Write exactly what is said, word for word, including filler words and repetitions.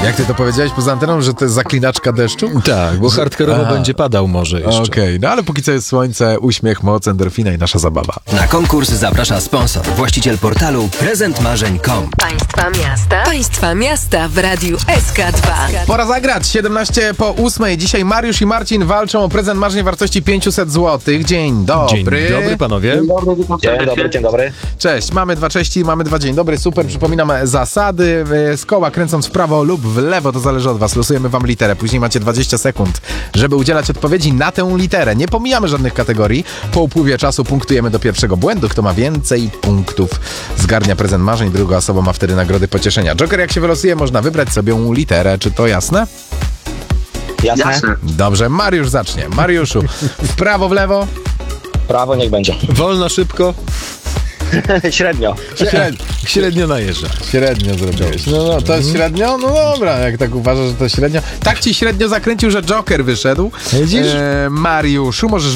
Jak ty to powiedziałeś poza anteną, że to jest zaklinaczka deszczu? Tak, bo hardkorowo będzie padał może jeszcze. Okej, okay. No ale póki co jest słońce, uśmiech, moc, endorfina i nasza zabawa. Na konkurs zaprasza sponsor, właściciel portalu prezent marzeń kropka com. Państwa miasta. Państwa miasta w Radiu S K dwa. Pora zagrać. siedemnaście po ósmej. Dzisiaj Mariusz i Marcin walczą o prezent marzeń wartości pięćset złotych. Dzień dobry. Dzień dobry, panowie. Dzień dobry, witam Dzień serdecznie. dobry, dzień dobry. Cześć, mamy dwa cześci, mamy dwa dzień dobry, super. Przypominam zasady. Z koła kręcąc w prawo lub w lewo, to zależy od was. Losujemy wam literę. Później macie dwadzieścia sekund, żeby udzielać odpowiedzi na tę literę. Nie pomijamy żadnych kategorii. Po upływie czasu punktujemy do pierwszego błędu. Kto ma więcej punktów, zgarnia prezent marzeń. Druga osoba ma wtedy nagrody pocieszenia. Joker, jak się wylosuje, można wybrać sobie literę. Czy to jasne? Jasne? Jasne. Dobrze, Mariusz zacznie. Mariuszu, w prawo, w lewo? Prawo niech będzie. Wolno, szybko, Średnio. Średnio, średnio najeżdża. średnio zrobiłeś. No, no, to jest średnio? No dobra, jak tak uważasz, że to średnio. Tak ci średnio zakręcił, że Joker wyszedł. Widzisz? E, Mariuszu, możesz